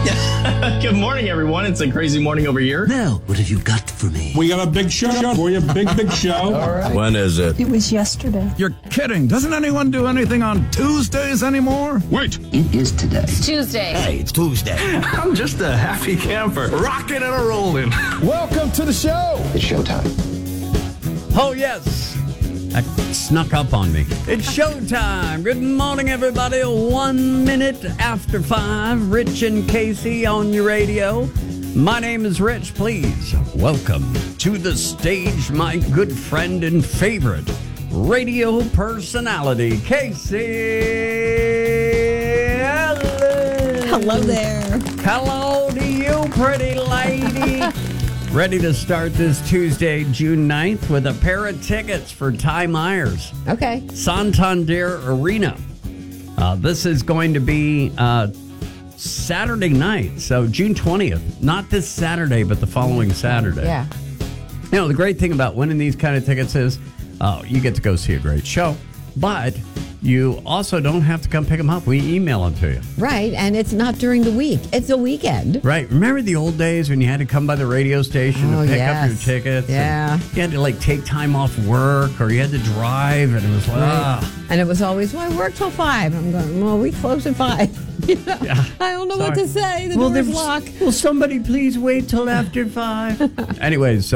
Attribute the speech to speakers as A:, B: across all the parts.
A: Good morning, everyone. It's a crazy morning over here.
B: Now, what have you got for me?
C: We got a big show for you. Big show.
A: All right.
D: When is it?
E: It was yesterday.
F: You're kidding. Doesn't anyone do anything on Tuesdays anymore?
C: Wait.
B: It is today.
E: Tuesday.
B: Hey, it's Tuesday.
D: I'm just a happy camper, rocking and a rolling.
F: Welcome to the show.
B: It's showtime.
G: Oh, yes. That snuck up on me. It's showtime. Good morning, everybody. 1 minute after 5. Rich and Casey on your radio. My name is Rich. Please welcome to the stage my good friend and favorite radio personality, Casey.
E: Hello there.
G: Hello to you, pretty lady. Ready to start this Tuesday, June 9th, with a pair of tickets for Ty Myers.
E: Okay.
G: Santander Arena. This is going to be Saturday night, so June 20th. Not this Saturday, but the following Saturday.
E: Yeah.
G: You know, the great thing about winning these kind of tickets is you get to go see a great show, but you also don't have to come pick them up. We email them to you.
E: Right, and it's not during the week. It's a weekend.
G: Right. Remember the old days when you had to come by the radio station to pick up your tickets?
E: Yeah.
G: You had to, like, take time off work, or you had to drive, and it was like,
E: And it was always, well, I work till 5. I'm going, well, we close at 5. You know?
G: Yeah.
E: I don't know what to say. The door's locked.
G: Will somebody please wait till after 5? Anyways,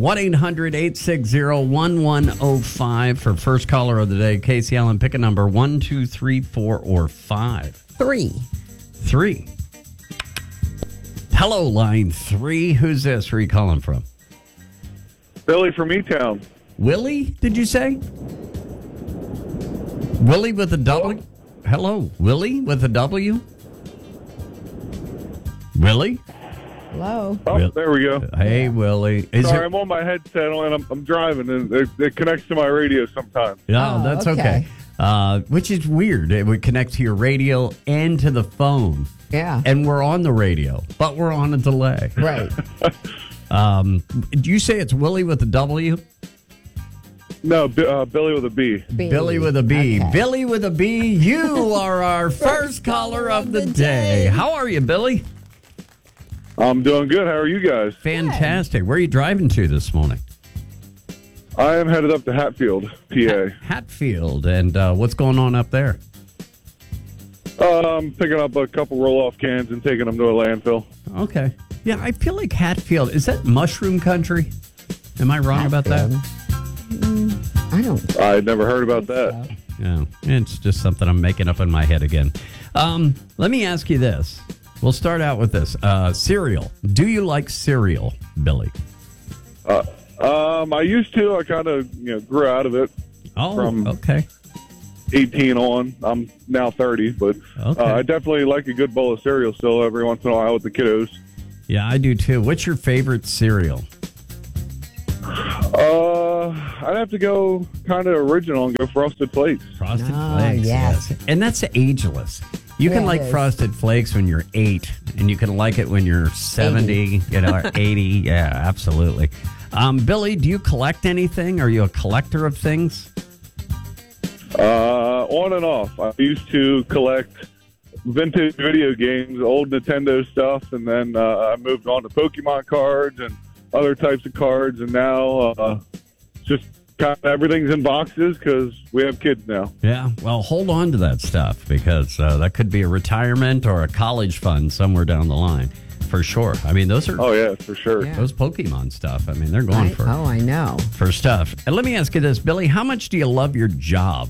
G: 1-800-860-1105 for first caller of the day. Casey Allen, pick a number 1, 2, 3, 4, or 5.
E: 3.
G: 3. Hello, line 3. Who's this? Where are you calling from?
H: Billy from E-Town.
G: Willie, did you say? Willie with a W? Hello, Willie with a W? Willie?
E: Hello.
H: Oh, there we go.
G: Hey, Willie.
H: Sorry, I'm on my headset and I'm driving, and it connects to my radio sometimes.
G: No, that's okay. Which is weird. It would connect to your radio and to the phone.
E: Yeah.
G: And we're on the radio, but we're on a delay.
E: Right.
G: Do you say it's Willie with a W?
H: No, Billy with a B.
G: Billy with a B.
E: Okay.
G: Billy with a B, you are our first caller of the day. How are you, Billy?
H: I'm doing good. How are you guys?
G: Fantastic. Where are you driving to this morning?
H: I am headed up to Hatfield, PA.
G: Hatfield. And what's going on up there?
H: I'm picking up a couple roll-off cans and taking them to a landfill.
G: Okay. Yeah, I feel like Hatfield, is that mushroom country? Am I wrong about that?
E: I don't.
H: I never heard about that.
G: Yeah, it's just something I'm making up in my head again. Let me ask you this. We'll start out with this. Cereal. Do you like cereal, Billy?
H: I used to. I kind of grew out of it.
G: Oh, okay.
H: 18 on. I'm now 30, but
G: Okay.
H: I definitely like a good bowl of cereal still every once in a while with the kiddos.
G: Yeah, I do too. What's your favorite cereal?
H: I'd have to go kind of original and go Frosted Flakes.
G: Frosted
E: Oh,
G: Flakes.
E: yes.
G: And that's ageless. You can
E: Yeah,
G: like
E: it is.
G: Frosted Flakes when you're 8, and you can like it when you're 70, or 80. Yeah, absolutely. Billy, do you collect anything? Are you a collector of things?
H: On and off. I used to collect vintage video games, old Nintendo stuff, and then I moved on to Pokemon cards and other types of cards, and now just kind of everything's in boxes because we have kids now.
G: Yeah, well, hold on to that stuff because that could be a retirement or a college fund somewhere down the line, for sure. I mean, those are
H: Oh, yeah, for sure.
E: Yeah.
G: those Pokemon stuff. I mean, they're going for
E: I know.
G: stuff. And let me ask you this, Billy, how much do you love your job?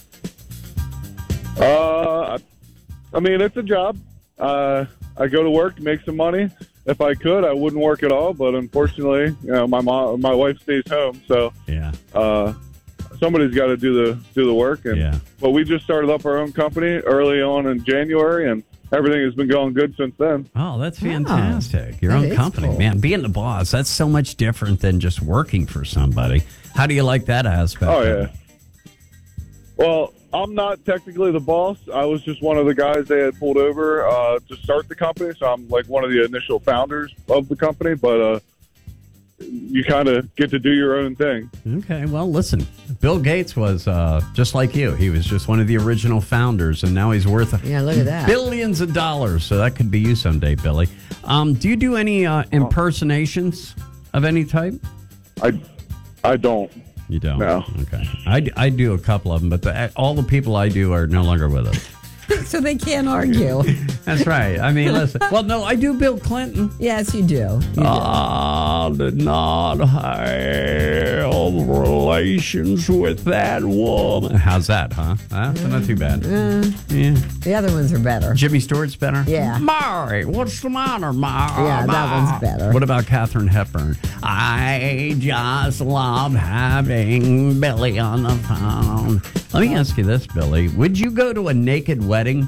H: I mean, it's a job. I go to work to make some money. If I could, I wouldn't work at all. But unfortunately, my wife stays home, so
G: Yeah.
H: somebody's got to do the work. And
G: Yeah.
H: but we just started up our own company early on in January, and everything has been going good since then.
G: Oh, that's fantastic. Your
E: that
G: own
E: is
G: company.
E: cool.
G: Man, being the boss, that's so much different than just working for somebody. How do you like that aspect?
H: Oh
G: of
H: yeah.
G: it?
H: Well, I'm not technically the boss. I was just one of the guys they had pulled over to start the company. So I'm like one of the initial founders of the company. But you kind of get to do your own thing.
G: Okay, well, listen, Bill Gates was just like you. He was just one of the original founders, and now he's worth
E: Yeah, look at that.
G: billions of dollars. So that could be you someday, Billy. Do you do any impersonations of any type?
H: I don't.
G: You don't?
H: No.
G: Okay. I do a couple of them, but all the people I do are no longer with us.
E: So they can't argue.
G: That's right. I mean, listen. Well, no, I do Bill Clinton.
E: Yes, you do. You do.
G: I did not have relations with that woman. How's that, huh? That's not too bad. Yeah.
E: The other ones are better.
G: Jimmy Stewart's better?
E: Yeah.
G: Mary, what's the matter, Mary?
E: Yeah, that one's better.
G: What about Katharine Hepburn? I just love having Billy on the phone. Let me ask you this, Billy. Would you go to a naked wedding?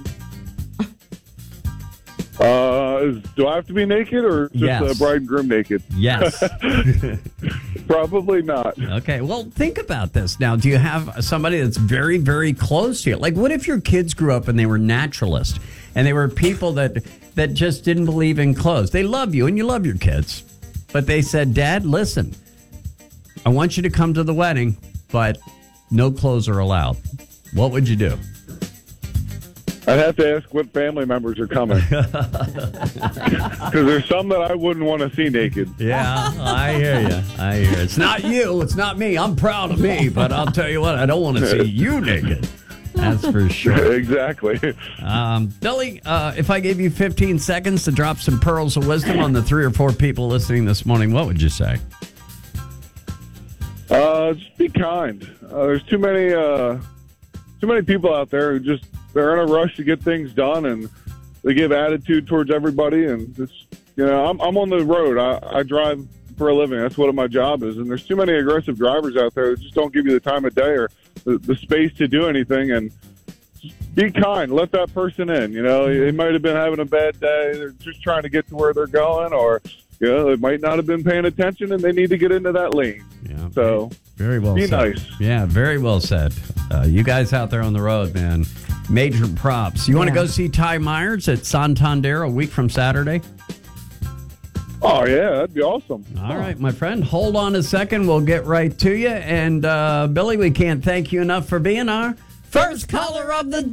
H: Do I have to be naked or just
G: Yes.
H: bride and groom naked?
G: Yes.
H: Probably not.
G: Okay, well, think about this. Now, do you have somebody that's very, very close to you? Like, what if your kids grew up and they were naturalists and they were people that just didn't believe in clothes? They love you and you love your kids. But they said, Dad, listen, I want you to come to the wedding, but no clothes are allowed. What would you do?
H: I'd have to ask what family members are coming. Because there's some that I wouldn't want to see naked.
G: Yeah, I hear you. I hear you. It's not you. It's not me. I'm proud of me, but I'll tell you what, I don't want to see you naked. That's for sure.
H: Exactly.
G: Billy, if I gave you 15 seconds to drop some pearls of wisdom on the 3 or 4 people listening this morning, what would you say?
H: Just be kind. There's too many people out there who they're in a rush to get things done, and they give attitude towards everybody. And it's, I'm on the road. I drive for a living. That's what my job is. And there's too many aggressive drivers out there that just don't give you the time of day or the space to do anything. And just be kind. Let that person in. They might have been having a bad day. They're just trying to get to where they're going, or they might not have been paying attention, and they need to get into that lane.
G: Yeah.
H: So
G: very well
H: be
G: said.
H: nice.
G: Yeah, very well said. You guys out there on the road, man, major props. You want to go see Ty Myers at Santander a week from Saturday?
H: Oh, yeah, that'd be awesome.
G: All right, my friend. Hold on a second. We'll get right to you. And, Billy, we can't thank you enough for being our first caller of the